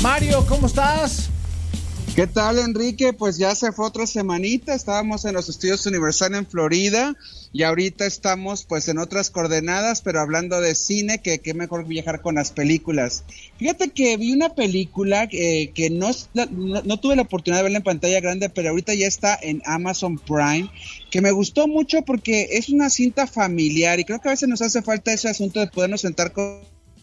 Mario, ¿cómo estás? ¿Qué tal, Enrique? Pues ya se fue otra semanita, estábamos en los estudios Universal en Florida y ahorita estamos pues en otras coordenadas, pero hablando de cine, que qué mejor viajar con las películas. Fíjate que vi una película que no tuve la oportunidad de verla en pantalla grande, pero ahorita ya está en Amazon Prime, que me gustó mucho porque es una cinta familiar y creo que a veces nos hace falta ese asunto de podernos sentar con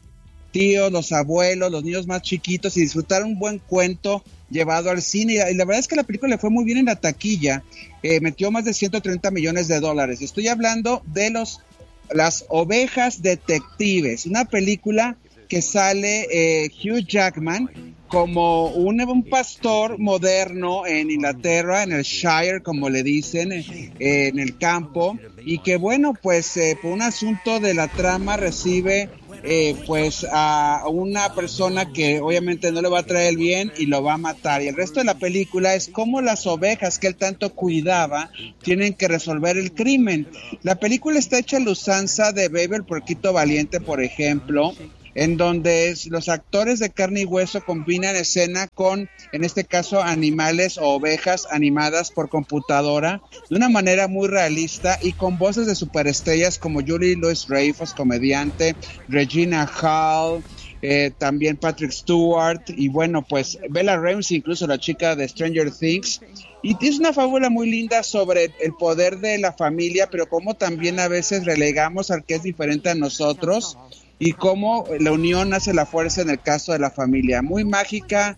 tíos, los abuelos, los niños más chiquitos y disfrutar un buen cuento llevado al cine, y la verdad es que la película le fue muy bien en la taquilla, metió más de 130 millones de dólares. Estoy hablando de las ovejas detectives, una película que sale Hugh Jackman como un pastor moderno en Inglaterra, en el Shire, como le dicen, en el campo, y que bueno, pues por un asunto de la trama recibe pues a una persona que obviamente no le va a traer el bien y lo va a matar, y el resto de la película es cómo las ovejas que él tanto cuidaba tienen que resolver el crimen. La película está hecha a la usanza de Baby el Porquito Valiente, por ejemplo, en donde los actores de carne y hueso combinan escena con, en este caso, animales o ovejas animadas por computadora de una manera muy realista y con voces de superestrellas como Julie Louis-Dreyfus, comediante, Regina Hall, también Patrick Stewart y bueno, pues Bella Ramsey, incluso la chica de Stranger Things. Y es una fábula muy linda sobre el poder de la familia, pero cómo también a veces relegamos al que es diferente a nosotros y cómo la unión hace la fuerza en el caso de la familia. Muy mágica,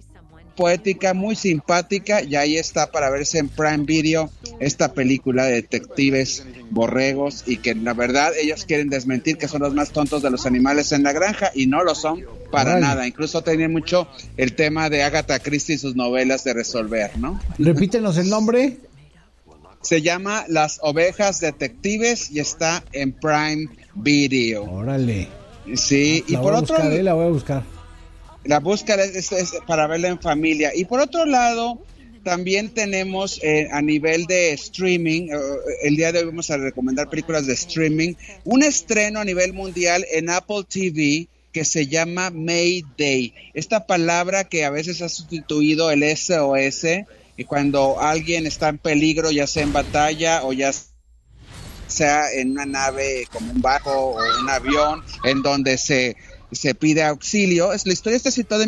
poética, muy simpática, y ahí está para verse en Prime Video esta película de detectives borregos, y que la verdad ellos quieren desmentir que son los más tontos de los animales en la granja, y no lo son para nada. Incluso tienen mucho el tema de Agatha Christie y sus novelas de resolver, ¿no? Repítenos el nombre. Se llama Las Ovejas Detectives y está en Prime Video. Órale. Sí, y por otro lado, la voy a buscar. La búsqueda es para verla en familia. Y por otro lado, también tenemos a nivel de streaming, el día de hoy vamos a recomendar películas de streaming, un estreno a nivel mundial en Apple TV que se llama Mayday. Esta palabra que a veces ha sustituido el SOS, y cuando alguien está en peligro, ya sea en batalla o ya sea en una nave como un barco o un avión, en donde se pide auxilio. La historia está situada en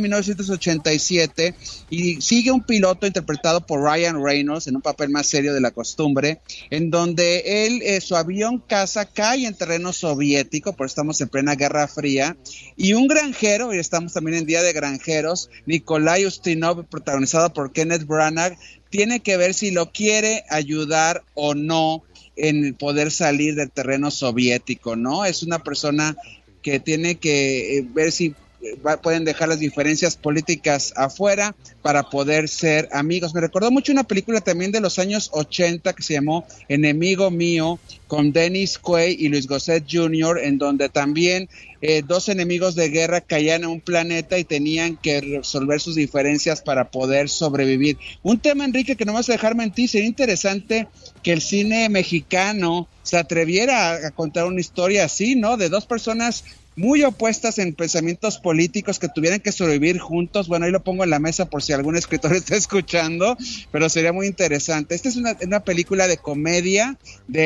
1987 y sigue un piloto interpretado por Ryan Reynolds en un papel más serio de la costumbre, en donde él, su avión caza cae en terreno soviético, por estamos en plena Guerra Fría, y un granjero, y estamos también en Día de Granjeros, Nikolai Ustinov, protagonizado por Kenneth Branagh, tiene que ver si lo quiere ayudar o no en poder salir del terreno soviético, ¿no? Es una persona que tiene que ver si pueden dejar las diferencias políticas afuera para poder ser amigos. Me recordó mucho una película también de los años 80 que se llamó Enemigo Mío, con Dennis Quaid y Luis Gossett Jr., en donde también dos enemigos de guerra caían en un planeta y tenían que resolver sus diferencias para poder sobrevivir. Un tema, Enrique, que no me vas a dejar mentir, sería interesante que el cine mexicano se atreviera a contar una historia así, ¿no? De dos personas muy opuestas en pensamientos políticos que tuvieran que sobrevivir juntos. Bueno, ahí lo pongo en la mesa por si algún escritor está escuchando, pero sería muy interesante. Esta es una película de comedia,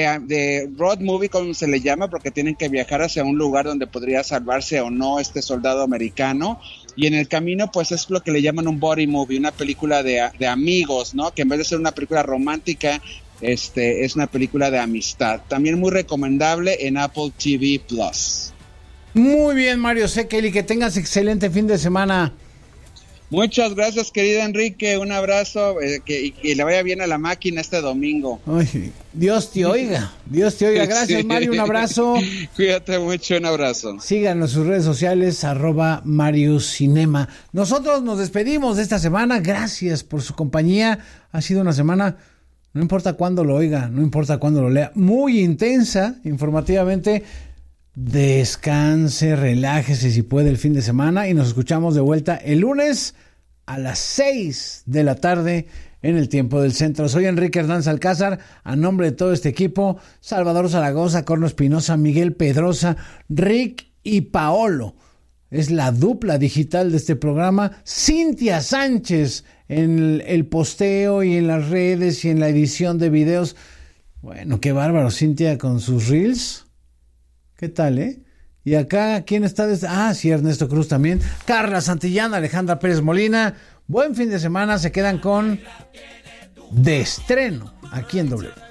de road movie, como se le llama, porque tienen que viajar hacia un lugar donde podría salvarse o no este soldado americano, y en el camino pues es lo que le llaman un buddy movie, una película de amigos, ¿no? Que en vez de ser una película romántica, es una película de amistad. También muy recomendable en Apple TV Plus. Muy bien, Mario Sekeli, que tengas excelente fin de semana. Muchas gracias, querido Enrique, un abrazo, que le vaya bien a la máquina este domingo. Ay, Dios te oiga, Dios te oiga. Gracias, sí. Mario, un abrazo. Cuídate mucho, un abrazo. Síganos en sus redes sociales, @MarioCinema. Nosotros nos despedimos de esta semana, gracias por su compañía. Ha sido una semana, no importa cuándo lo oiga, no importa cuándo lo lea, muy intensa, informativamente. Descanse, relájese si puede el fin de semana, y nos escuchamos de vuelta el lunes a las 6 de la tarde en el tiempo del centro. Soy Enrique Hernández Alcázar, a nombre de todo este equipo, Salvador Zaragoza, Corno Espinosa, Miguel Pedrosa, Rick y Paolo. es la dupla digital de este programa. Cintia Sánchez en el posteo y en las redes y en la edición de videos. Bueno, qué bárbaro, Cintia con sus reels. ¿Qué tal, eh? Y acá, ¿quién está? Sí, Ernesto Cruz también. Carla Santillán, Alejandra Pérez Molina. Buen fin de semana, se quedan con De Estreno aquí en W.